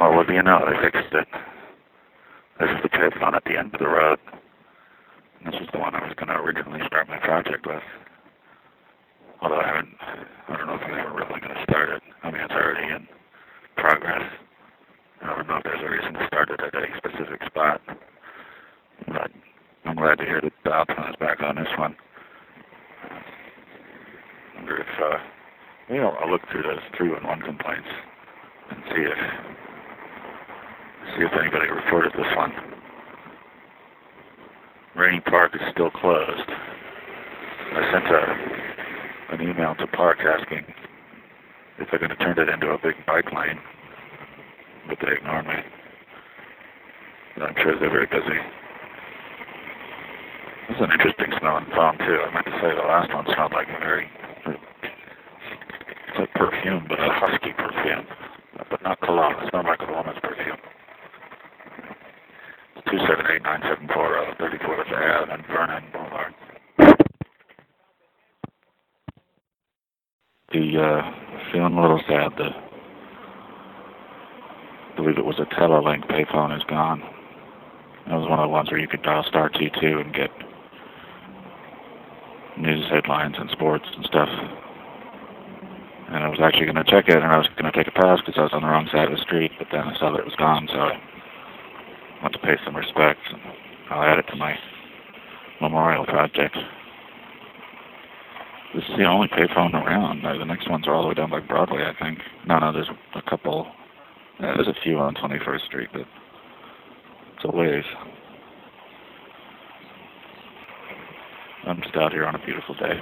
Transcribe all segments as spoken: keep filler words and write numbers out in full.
Well, what do you know? They fixed it. This is the payphone at the end of the road. This is the one I was going to originally start my project with. Although I haven't, I don't know if I'm ever really going to start it. I mean, it's already in progress. I don't know if there's a reason to start it at a specific spot. But I'm glad to hear that the outcome is back on this one. I wonder if, uh, you know, I'll look through those three one one complaints and see if, see if anybody reported this one. Rainy Park is still closed. I sent a, an email to Park asking if they're going to turn it into a big bike lane, but they ignored me. And I'm sure they're very busy. This is an interesting smelling phone too. I meant to say the last one smelled like very, it's like perfume, but a husky perfume. But not cologne. It smelled like a woman's perfume. two seven eight nine seven four oh, thirty-fourth Avenue and Vernon Boulevard. The, uh, feeling a little sad that I believe it was a Telelink payphone is gone. That was one of the ones where you could dial star two two and get news headlines and sports and stuff. And I was actually going to check it, and I was going to take a pass because I was on the wrong side of the street, but then I saw that it was gone, so I went to pay some respects, and I'll add it to my memorial project. This is the only payphone around. The next ones are all the way down by Broadway, I think. No, no, there's a couple. Yeah, there's a few on twenty-first Street, but it's a ways. I'm just out here on a beautiful day.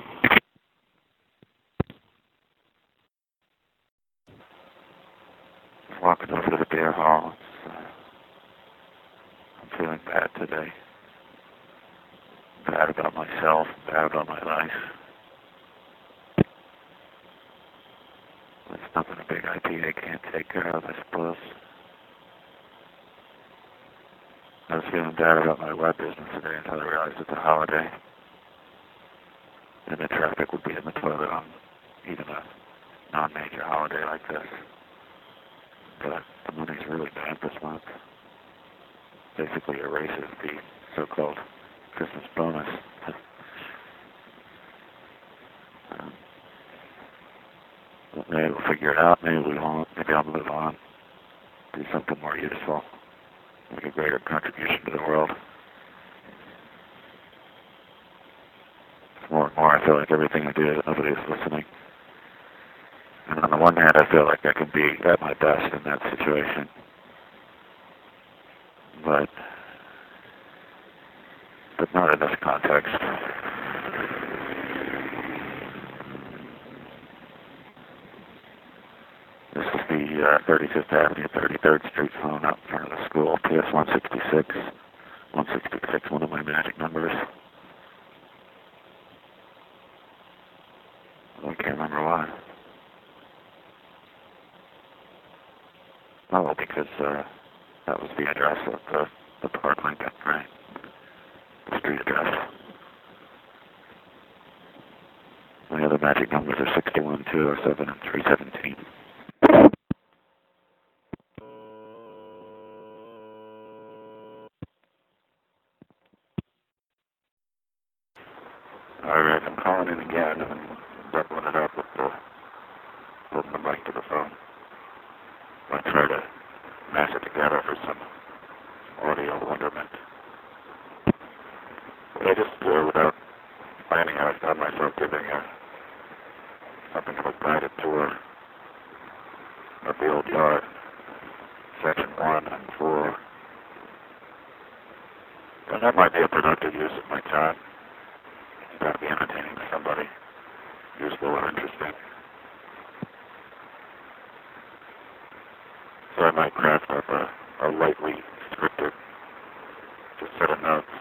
Walking over to the beer hall. It's, uh, I'm feeling bad today. Bad about myself, bad about my life. There's nothing a big I P A can't take care of, I suppose. I was feeling bad about my web business today until I realized it's a holiday. And the traffic would be in the toilet on even a non-major holiday like this. But the money's really bad this month. Basically erases the so-called Christmas bonus. um, maybe we'll figure it out. Maybe we won't. Maybe I'll move on. Do something more useful. Make a greater contribution to the world. More and more, I feel like everything I do, nobody is listening. And on the one hand, I feel like I can be at my best in that situation. But, but not in this context. This is the uh, thirty-fifth Avenue, thirty-third Street phone out in front of the school. P S one sixty-six. one sixty-six, one of my magic numbers. I can't remember why. Oh, because uh, that was the address of the, the Park Lincoln, right? The street address. My other magic numbers are sixty-one, two oh seven, and three seventeen. Alright, I'm calling in again and doubling it up with the putting the mic to the phone. I try to mash it together for some audio wonderment. But I just, uh, without planning, I found myself giving a, something of a guided tour of the old yard, section one and four. And that might be a productive use of my time. Got to be entertaining to somebody, useful or interesting. So I might craft up a, a lightly scripted just set of notes.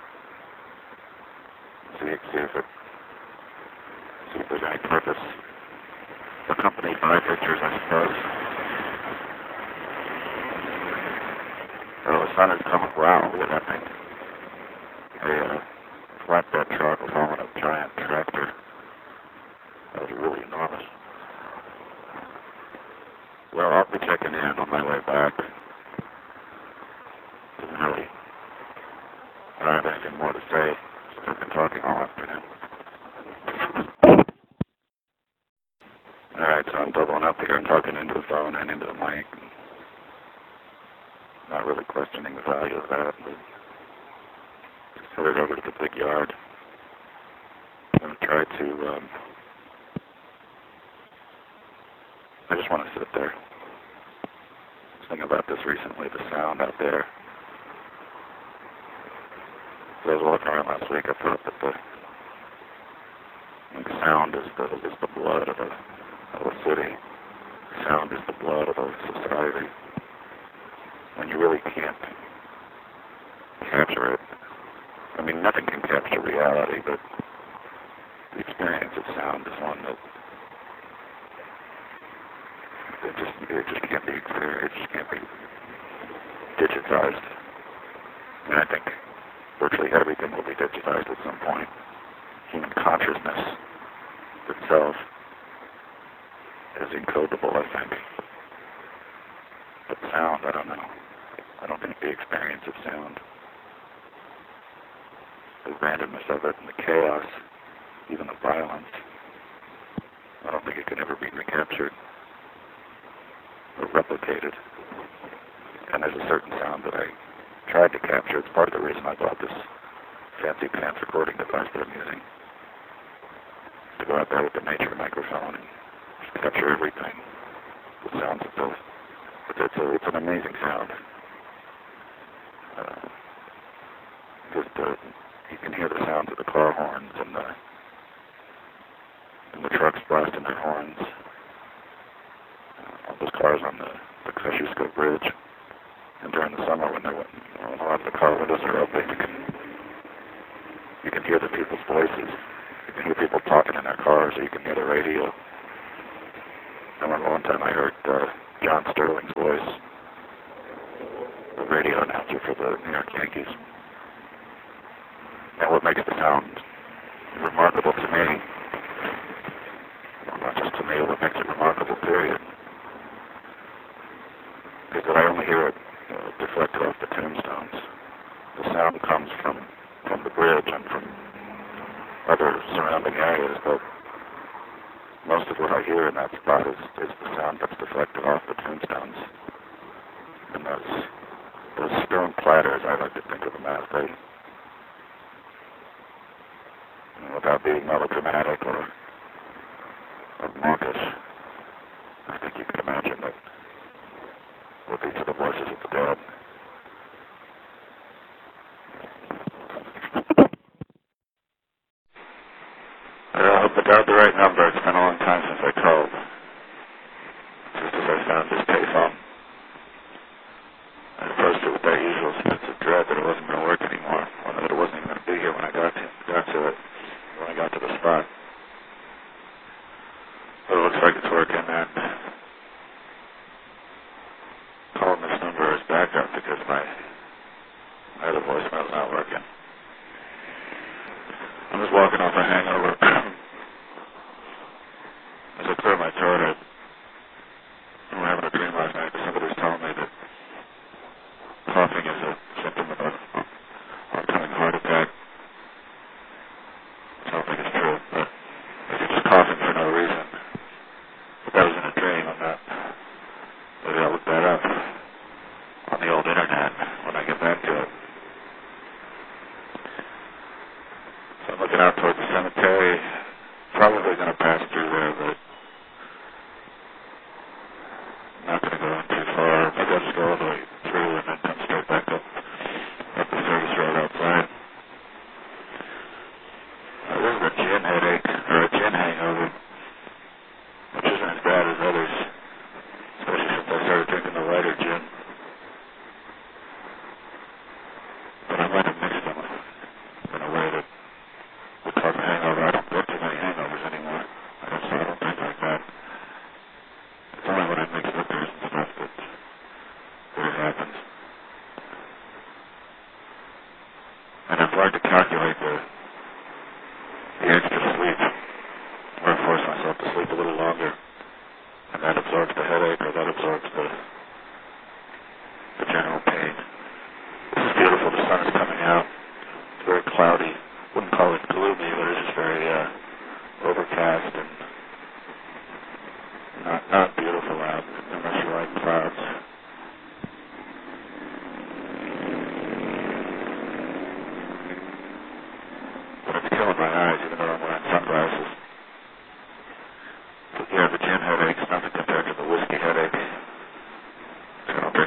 See, see if it, see if there's any purpose. Accompanied by pictures, I suppose. Oh, the sun has come. Wow, look at that thing. A uh, flatbed truck following a giant tractor. That was really enormous. Well, I'll be checking in on my way back. Doesn't really, I don't have anything more to say. I've been talking all afternoon. Alright, so I'm doubling up here and talking into the phone and into the mic. Not really questioning the value of that, but just headed over to the big yard. I'm going to try to, um, I just want to sit there. I was thinking about this recently, the sound out there. As I was walking around last week, I thought that the, the sound is the, is the blood of a, of a city. Sound is the blood of a society. And you really can't capture it. I mean, nothing can capture reality, but the experience of sound is one that it just it just can't be experienced. It just can't be digitized. And I think virtually everything will be digitized at some point. Human consciousness itself is encodable, I think. But sound, I don't know. I don't think the experience of sound, the randomness of it and the chaos, even the violence, I don't think it can ever be recaptured or replicated. And there's a certain sound that I tried to capture. It's part of the reason I bought this fancy pants recording device that I'm using. To go out there with the nature microphone and just capture everything. The sounds of those. It's, a, it's an amazing sound. Uh, just uh, you can hear the sounds of the car horns and the and the trucks blasting their horns. Uh, all those cars on the, the Kosciuszko Bridge. And during the summer when, when a lot of the car windows are open, you can you can hear the people's voices. You can hear people talking in their cars, or you can hear the radio. I remember one time I heard uh, John Sterling's voice, the radio announcer for the New York Yankees. And what makes the sound remarkable to me, well, not just to me, what makes it remarkable, period, is that I only hear it uh, deflected off the tombstones. The sound comes from, from the bridge and from other surrounding areas, but most of what I hear in that spot is, is the sound that's deflected off the tombstones. And those, those stone platters, I like to think of them as, they, you know, without being melodramatic or, or mawkish, I think you can imagine that with each of the voices of the dead. I hope I dialed the right number. It's been a long time since I called. Just as I found this payphone. I approached it with that usual sense of dread that it wasn't going to work anymore, or that it wasn't even going to be here when I got to, got to it, when I got to the spot. But it looks like it's working, and calling this number is backup because my, my other voicemail is not working. I'm just walking off a hangover. As I clear my throat, I, we were having a dream last night. Somebody was telling me that coughing is a symptom of an oncoming heart attack. I don't think it's true, but if you're just coughing for no reason, but that was in a dream. I'm not. Maybe I'll look that up on the old internet when I get back to it. So I'm looking out towards the cemetery.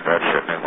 that shipment